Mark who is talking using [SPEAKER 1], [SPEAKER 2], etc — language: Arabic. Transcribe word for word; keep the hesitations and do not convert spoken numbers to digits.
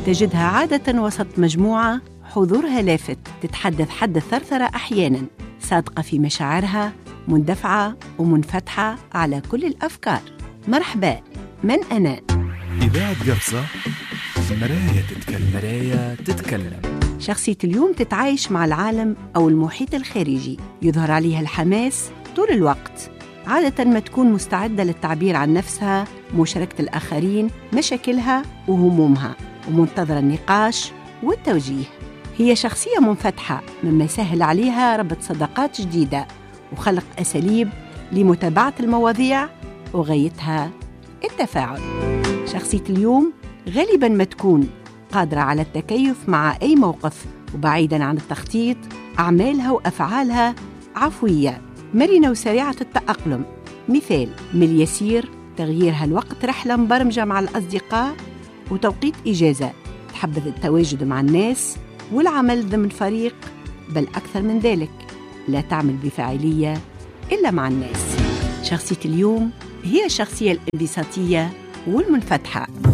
[SPEAKER 1] تجدها عادة وسط مجموعة حضورها لافت، تتحدث حد الثرثرة أحياناً، صادقة في مشاعرها، مندفعة ومنفتحة على كل الأفكار. مرحبا، من أنا؟
[SPEAKER 2] إذاعة قفصة، مراية تتكلم. مراية تتكلم.
[SPEAKER 1] شخصية اليوم تتعايش مع العالم أو المحيط الخارجي، يظهر عليها الحماس طول الوقت، عادة ما تكون مستعدة للتعبير عن نفسها، مشاركة الآخرين، مشاكلها وهمومها، ومنتظرة النقاش والتوجيه. هي شخصية منفتحة، مما يسهل عليها ربط صداقات جديدة وخلق أساليب لمتابعة المواضيع وغايتها التفاعل. شخصية اليوم غالباً ما تكون قادرة على التكيف مع أي موقف، وبعيداً عن التخطيط، أعمالها وأفعالها عفوية، مرنة وسريعة التأقلم. مثال: من اليسير تغييرها الوقت رحلة مبرمجة مع الأصدقاء وتوقيت إجازة، تحبذ التواجد مع الناس والعمل ضمن فريق، بل أكثر من ذلك لا تعمل بفاعلية إلا مع الناس. شخصية اليوم هي الشخصية الانبساطية والمنفتحة.